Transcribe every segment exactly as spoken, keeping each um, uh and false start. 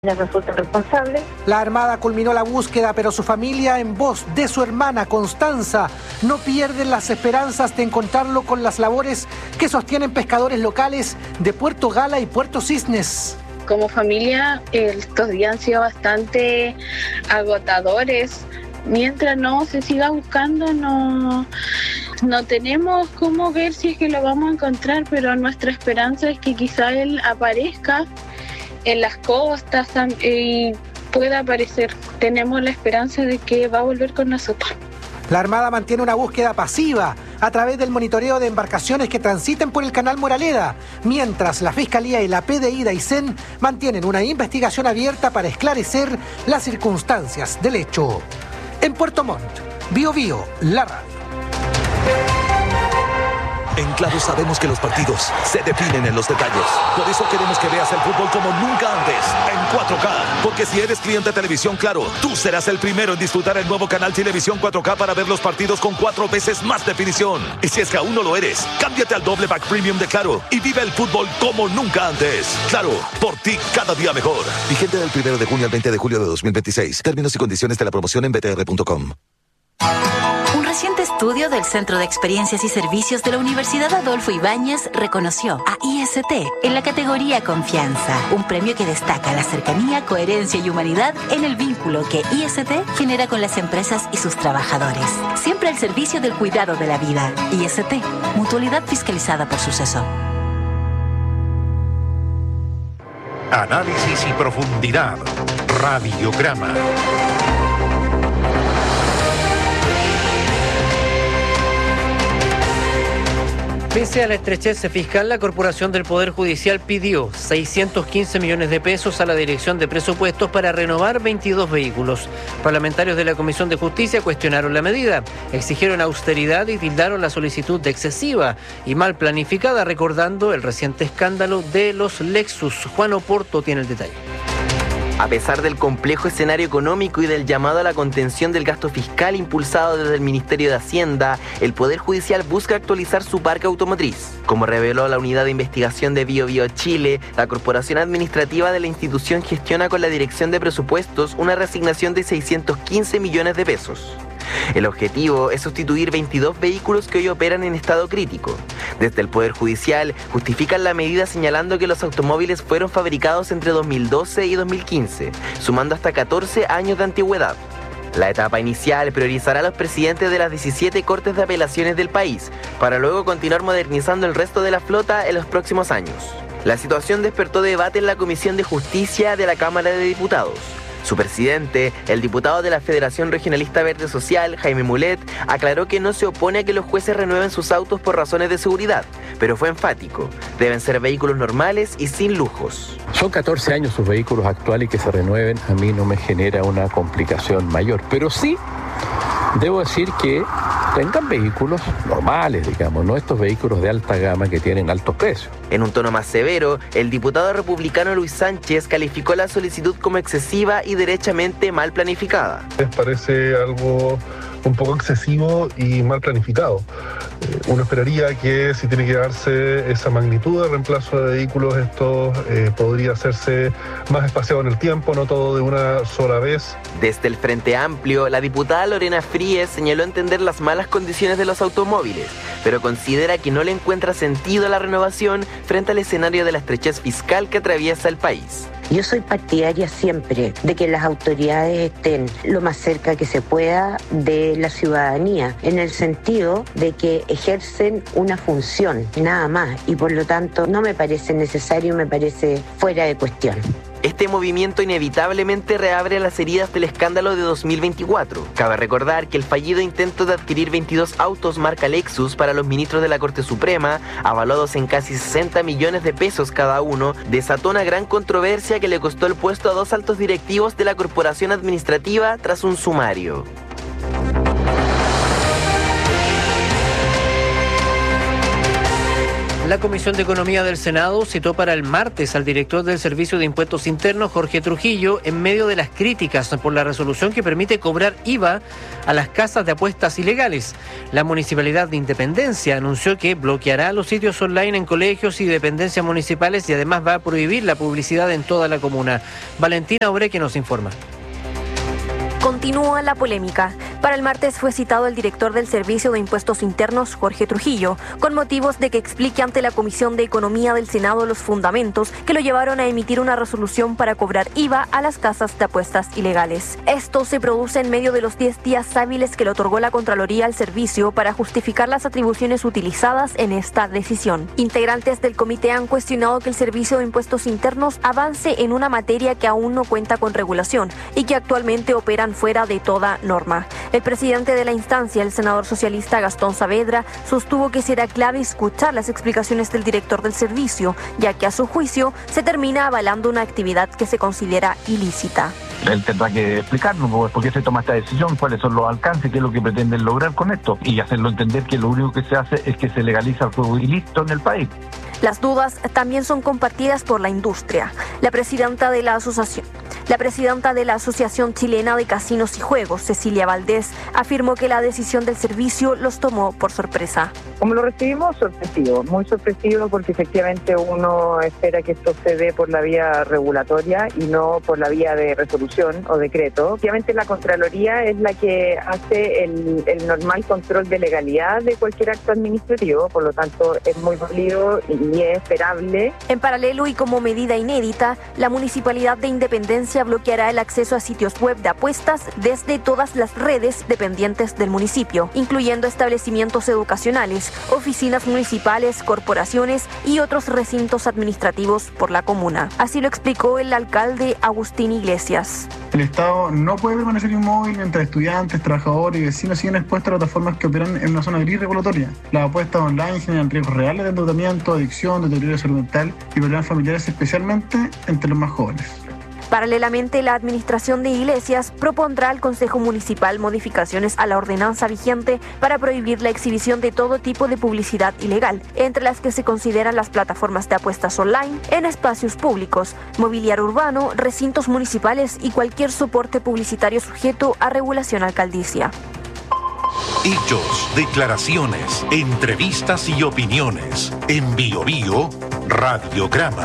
resulta responsable. La Armada culminó la búsqueda, pero su familia, en voz de su hermana Constanza, no pierden las esperanzas de encontrarlo con las labores que sostienen pescadores locales de Puerto Gala y Puerto Cisnes. Como familia, estos días han sido bastante agotadores. Mientras no se siga buscando, no, no tenemos cómo ver si es que lo vamos a encontrar, pero nuestra esperanza es que quizá él aparezca en las costas y pueda aparecer. Tenemos la esperanza de que va a volver con nosotros. La Armada mantiene una búsqueda pasiva a través del monitoreo de embarcaciones que transiten por el canal Moraleda, mientras la Fiscalía y la P D I de Aysén mantienen una investigación abierta para esclarecer las circunstancias del hecho. En Puerto Montt, Bio Bio, la radio. En Claro sabemos que los partidos se definen en los detalles. Por eso queremos que veas el fútbol como nunca antes, en cuatro K. Porque si eres cliente de Televisión Claro, tú serás el primero en disfrutar el nuevo canal Televisión cuatro K para ver los partidos con cuatro veces más definición. Y si es que aún no lo eres, cámbiate al doble pack premium de Claro y vive el fútbol como nunca antes. Claro, por ti cada día mejor. Vigente del primero de junio al veinte de julio de dos mil veintiséis. Términos y condiciones de la promoción en b t r punto com. Un reciente estudio del Centro de Experiencias y Servicios de la Universidad Adolfo Ibáñez reconoció a I S T en la categoría Confianza, un premio que destaca la cercanía, coherencia y humanidad en el vínculo que I S T genera con las empresas y sus trabajadores. Siempre al servicio del cuidado de la vida. I S T, mutualidad fiscalizada por Suceso. Análisis y profundidad. Radiograma. Pese a la estrechez fiscal, la Corporación del Poder Judicial pidió seiscientos quince millones de pesos a la Dirección de Presupuestos para renovar veintidós vehículos. Parlamentarios de la Comisión de Justicia cuestionaron la medida, exigieron austeridad y tildaron la solicitud de excesiva y mal planificada, recordando el reciente escándalo de los Lexus. Juan Oporto tiene el detalle. A pesar del complejo escenario económico y del llamado a la contención del gasto fiscal impulsado desde el Ministerio de Hacienda, el Poder Judicial busca actualizar su parque automotriz. Como reveló la Unidad de Investigación de Bio Bio Chile, la Corporación Administrativa de la institución gestiona con la Dirección de Presupuestos una reasignación de seiscientos quince millones de pesos. El objetivo es sustituir veintidós vehículos que hoy operan en estado crítico. Desde el Poder Judicial justifican la medida señalando que los automóviles fueron fabricados entre dos mil doce y dos mil quince, sumando hasta catorce años de antigüedad. La etapa inicial priorizará a los presidentes de las diecisiete cortes de apelaciones del país, para luego continuar modernizando el resto de la flota en los próximos años. La situación despertó debate en la Comisión de Justicia de la Cámara de Diputados. Su presidente, el diputado de la Federación Regionalista Verde Social, Jaime Mulet, aclaró que no se opone a que los jueces renueven sus autos por razones de seguridad, pero fue enfático: deben ser vehículos normales y sin lujos. Son catorce años sus vehículos actuales y que se renueven a mí no me genera una complicación mayor, pero sí debo decir que tengan vehículos normales, digamos, no estos vehículos de alta gama que tienen altos precios. En un tono más severo, el diputado republicano Luis Sánchez calificó la solicitud como excesiva y derechamente mal planificada. Les parece algo un poco excesivo y mal planificado. Uno esperaría que si tiene que darse esa magnitud de reemplazo de vehículos, esto eh, podría hacerse más espaciado en el tiempo, no todo de una sola vez. Desde el Frente Amplio, la diputada Lorena Fríes señaló entender las malas condiciones de los automóviles, pero considera que no le encuentra sentido a la renovación frente al escenario de la estrechez fiscal que atraviesa el país. Yo soy partidaria siempre de que las autoridades estén lo más cerca que se pueda de la ciudadanía, en el sentido de que ejercen una función, nada más, y por lo tanto no me parece necesario, me parece fuera de cuestión. Este movimiento inevitablemente reabre las heridas del escándalo de dos mil veinticuatro. Cabe recordar que el fallido intento de adquirir veintidós autos marca Lexus para los ministros de la Corte Suprema, avaluados en casi sesenta millones de pesos cada uno, desató una gran controversia que le costó el puesto a dos altos directivos de la Corporación Administrativa tras un sumario. La Comisión de Economía del Senado citó para el martes al director del Servicio de Impuestos Internos, Jorge Trujillo, en medio de las críticas por la resolución que permite cobrar I V A a las casas de apuestas ilegales. La Municipalidad de Independencia anunció que bloqueará los sitios online en colegios y dependencias municipales y además va a prohibir la publicidad en toda la comuna. Valentina Obreque nos informa. Continúa la polémica. Para el martes fue citado el director del Servicio de Impuestos Internos, Jorge Trujillo, con motivos de que explique ante la Comisión de Economía del Senado los fundamentos que lo llevaron a emitir una resolución para cobrar I V A a las casas de apuestas ilegales. Esto se produce en medio de los diez días hábiles que le otorgó la Contraloría al servicio para justificar las atribuciones utilizadas en esta decisión. Integrantes del comité han cuestionado que el Servicio de Impuestos Internos avance en una materia que aún no cuenta con regulación y que actualmente operan fuera de toda norma. El presidente de la instancia, el senador socialista Gastón Saavedra, sostuvo que será clave escuchar las explicaciones del director del servicio, ya que a su juicio se termina avalando una actividad que se considera ilícita. Él tendrá que explicarnos por qué se toma esta decisión, cuáles son los alcances, qué es lo que pretenden lograr con esto y hacerlo entender que lo único que se hace es que se legaliza el juego ilícito en el país. Las dudas también son compartidas por la industria. La presidenta de la asociación, la presidenta de la Asociación Chilena de Casinos y Juegos, Cecilia Valdés, afirmó que la decisión del servicio los tomó por sorpresa. Como lo recibimos, sorpresivo, muy sorpresivo porque efectivamente uno espera que esto se dé por la vía regulatoria y no por la vía de resolución o decreto. Obviamente la Contraloría es la que hace el, el normal control de legalidad de cualquier acto administrativo, por lo tanto es muy válido y y es esperable. En paralelo y como medida inédita, la Municipalidad de Independencia bloqueará el acceso a sitios web de apuestas desde todas las redes dependientes del municipio, incluyendo establecimientos educacionales, oficinas municipales, corporaciones y otros recintos administrativos por la comuna. Así lo explicó el alcalde Agustín Iglesias. El Estado no puede permanecer inmóvil mientras estudiantes, trabajadores y vecinos siguen expuestos a plataformas que operan en una zona gris regulatoria. Las apuestas online generan riesgos reales de endeudamiento, adicción, deterioro de salud mental y problemas familiares, especialmente entre los más jóvenes. Paralelamente, la administración de Iglesias propondrá al Consejo Municipal modificaciones a la ordenanza vigente para prohibir la exhibición de todo tipo de publicidad ilegal, entre las que se consideran las plataformas de apuestas online, en espacios públicos, mobiliario urbano, recintos municipales y cualquier soporte publicitario sujeto a regulación alcaldicia. Hechos, declaraciones, entrevistas y opiniones. En Bio Bio, Radiograma.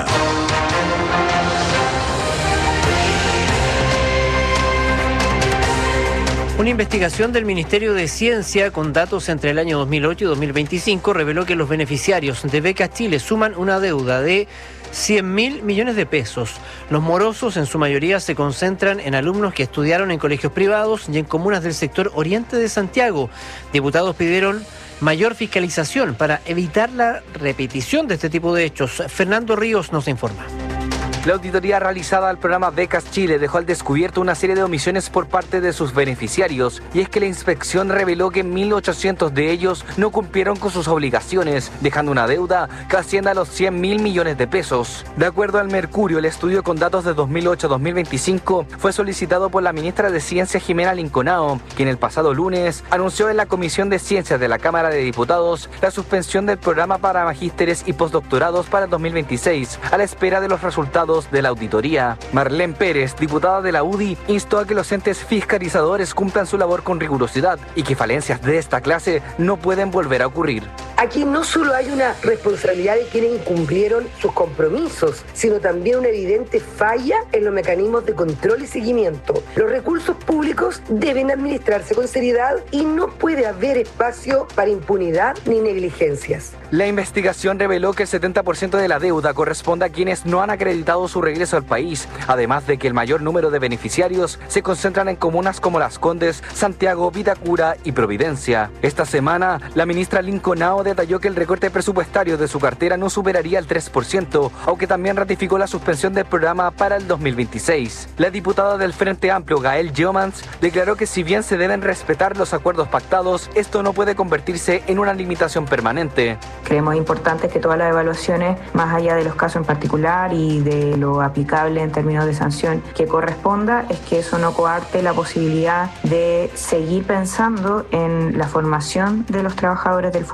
Una investigación del Ministerio de Ciencia con datos entre el año dos mil ocho y dos mil veinticinco reveló que los beneficiarios de Becas Chile suman una deuda de cien mil millones de pesos. Los morosos en su mayoría se concentran en alumnos que estudiaron en colegios privados y en comunas del sector oriente de Santiago. Diputados pidieron mayor fiscalización para evitar la repetición de este tipo de hechos. Fernando Ríos nos informa. La auditoría realizada al programa Becas Chile dejó al descubierto una serie de omisiones por parte de sus beneficiarios, y es que la inspección reveló que mil ochocientos de ellos no cumplieron con sus obligaciones, dejando una deuda que asciende a los cien mil millones de pesos. De acuerdo al Mercurio, el estudio con datos de dos mil ocho a dos mil veinticinco fue solicitado por la ministra de Ciencia Jimena Linconao, quien el pasado lunes anunció en la Comisión de Ciencias de la Cámara de Diputados la suspensión del programa para magísteres y postdoctorados para el dos mil veintiséis, a la espera de los resultados de la auditoría. Marlene Pérez, diputada de la U D I, instó a que los entes fiscalizadores cumplan su labor con rigurosidad y que falencias de esta clase no pueden volver a ocurrir. Aquí no solo hay una responsabilidad de quienes incumplieron sus compromisos, sino también una evidente falla en los mecanismos de control y seguimiento. Los recursos públicos deben administrarse con seriedad y no puede haber espacio para impunidad ni negligencias. La investigación reveló que el setenta por ciento de la deuda corresponde a quienes no han acreditado su regreso al país, además de que el mayor número de beneficiarios se concentran en comunas como Las Condes, Santiago, Vitacura y Providencia. Esta semana, la ministra Linconao detalló que el recorte presupuestario de su cartera no superaría el tres por ciento, aunque también ratificó la suspensión del programa para el dos mil veintiséis. La diputada del Frente Amplio, Gael Yeomans, declaró que si bien se deben respetar los acuerdos pactados, esto no puede convertirse en una limitación permanente. Creemos importante que todas las evaluaciones, más allá de los casos en particular y de lo aplicable en términos de sanción que corresponda, es que eso no coarte la posibilidad de seguir pensando en la formación de los trabajadores del futuro,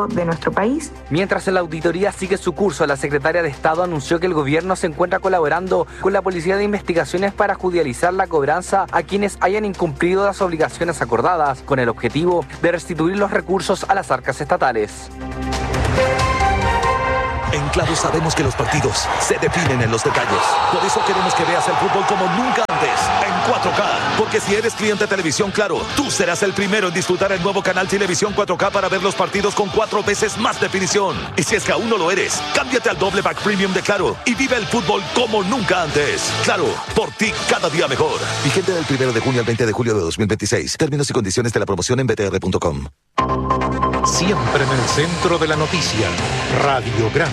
de nuestro país. Mientras la auditoría sigue su curso, la secretaria de Estado anunció que el gobierno se encuentra colaborando con la Policía de Investigaciones para judicializar la cobranza a quienes hayan incumplido las obligaciones acordadas, con el objetivo de restituir los recursos a las arcas estatales. En Claro sabemos que los partidos se definen en los detalles. Por eso queremos que veas el fútbol como nunca antes, en cuatro K. Porque si eres cliente de Televisión Claro, tú serás el primero en disfrutar el nuevo canal Televisión cuatro K para ver los partidos con cuatro veces más definición. Y si es que aún no lo eres, cámbiate al doble pack premium de Claro y vive el fútbol como nunca antes. Claro, por ti cada día mejor. Vigente del primero de junio al veinte de julio de dos mil veintiséis. Términos y condiciones de la promoción en b t r punto com. Siempre en el centro de la noticia, Radiograma.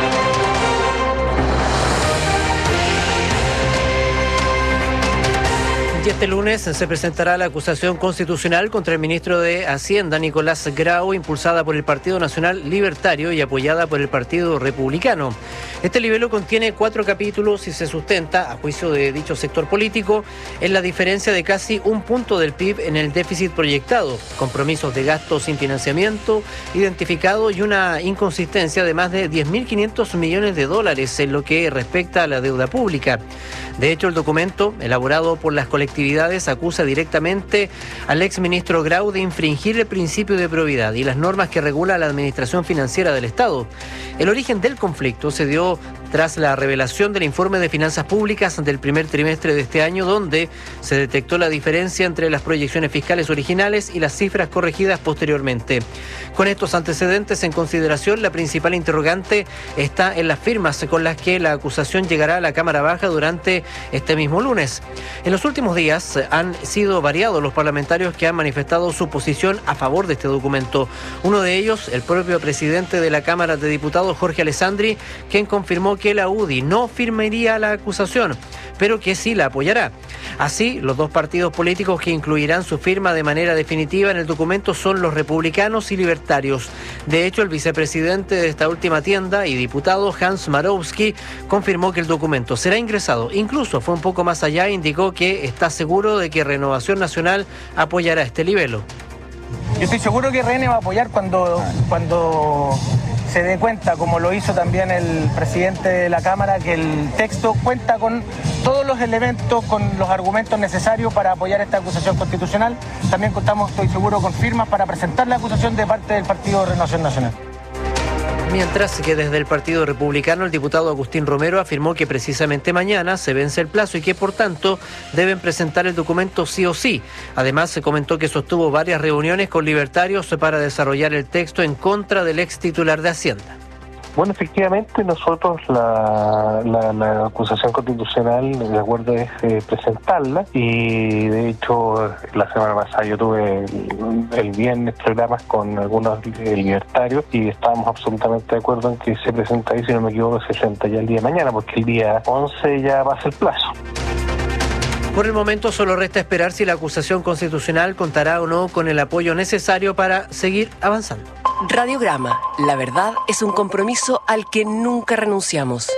Y este lunes se presentará la acusación constitucional contra el ministro de Hacienda, Nicolás Grau, impulsada por el Partido Nacional Libertario y apoyada por el Partido Republicano. Este libelo contiene cuatro capítulos y se sustenta, a juicio de dicho sector político, en la diferencia de casi un punto del P I B en el déficit proyectado, compromisos de gasto sin financiamiento identificado y una inconsistencia de más de diez mil quinientos millones de dólares en lo que respecta a la deuda pública. De hecho, el documento, elaborado por las colectividades, acusa directamente al exministro Grau de infringir el principio de probidad y las normas que regula la administración financiera del Estado. El origen del conflicto se dio tras la revelación del informe de finanzas públicas del primer trimestre de este año, donde se detectó la diferencia entre las proyecciones fiscales originales y las cifras corregidas posteriormente. Con estos antecedentes en consideración, la principal interrogante está en las firmas con las que la acusación llegará a la Cámara Baja durante este mismo lunes. En los últimos días han sido variados los parlamentarios que han manifestado su posición a favor de este documento. Uno de ellos, el propio presidente de la Cámara de Diputados, Jorge Alessandri, quien confirmó que la U D I no firmaría la acusación, pero que sí la apoyará. Así, los dos partidos políticos que incluirán su firma de manera definitiva en el documento son los republicanos y libertarios. De hecho, el vicepresidente de esta última tienda y diputado, Hans Marowski, confirmó que el documento será ingresado. Incluso fue un poco más allá e indicó que está seguro de que Renovación Nacional apoyará este libelo. Yo estoy seguro que R N va a apoyar cuando, cuando se dé cuenta, como lo hizo también el presidente de la Cámara, que el texto cuenta con todos los elementos, con los argumentos necesarios para apoyar esta acusación constitucional. También contamos, estoy seguro, con firmas para presentar la acusación de parte del Partido Renovación Nacional. Mientras que desde el Partido Republicano, el diputado Agustín Romero afirmó que precisamente mañana se vence el plazo y que, por tanto, deben presentar el documento sí o sí. Además, se comentó que sostuvo varias reuniones con libertarios para desarrollar el texto en contra del ex titular de Hacienda. Bueno, efectivamente nosotros la, la, la acusación constitucional, de acuerdo, es eh, presentarla, y de hecho la semana pasada yo tuve el, el viernes programas con algunos eh, libertarios y estábamos absolutamente de acuerdo en que se presenta ahí, si no me equivoco, se presenta ya el día de mañana, porque el día once ya pasa el plazo. Por el momento solo resta esperar si la acusación constitucional contará o no con el apoyo necesario para seguir avanzando. Radiograma, la verdad es un compromiso al que nunca renunciamos.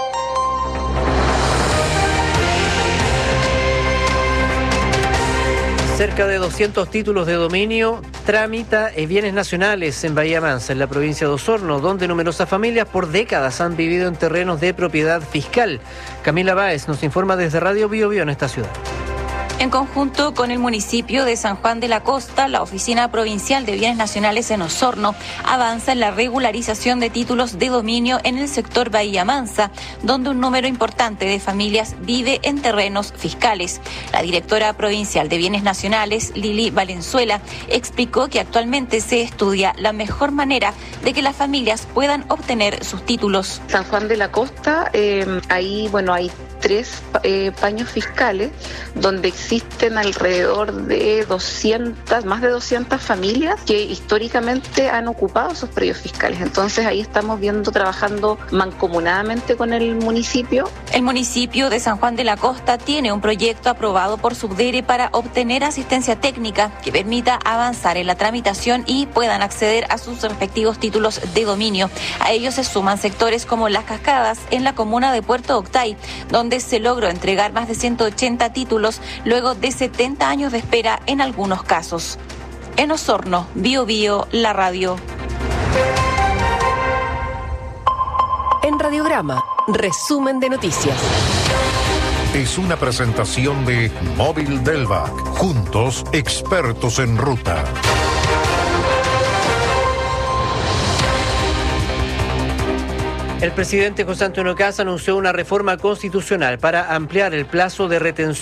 Cerca de doscientos títulos de dominio tramita en bienes nacionales en Bahía Mansa, en la provincia de Osorno, donde numerosas familias por décadas han vivido en terrenos de propiedad fiscal. Camila Báez nos informa desde Radio Bio Bio en esta ciudad. En conjunto con el municipio de San Juan de la Costa, la Oficina Provincial de Bienes Nacionales en Osorno avanza en la regularización de títulos de dominio en el sector Bahía Mansa, donde un número importante de familias vive en terrenos fiscales. La directora provincial de Bienes Nacionales, Lili Valenzuela, explicó que actualmente se estudia la mejor manera de que las familias puedan obtener sus títulos. San Juan de la Costa, eh, ahí, bueno, hay tres eh, paños fiscales donde existen alrededor de doscientas, más de doscientas familias que históricamente han ocupado esos predios fiscales. Entonces ahí estamos viendo, trabajando mancomunadamente con el municipio. El municipio de San Juan de la Costa tiene un proyecto aprobado por Subdere para obtener asistencia técnica que permita avanzar en la tramitación y puedan acceder a sus respectivos títulos de dominio. A ellos se suman sectores como Las Cascadas en la comuna de Puerto Octay, donde se logró entregar más de ciento ochenta títulos luego de setenta años de espera en algunos casos. En Osorno, Bio Bio, la radio. Radiograma, resumen de noticias. Es una presentación de Móvil Delvac. Juntos, expertos en ruta. El presidente José Antonio Kast anunció una reforma constitucional para ampliar el plazo de retención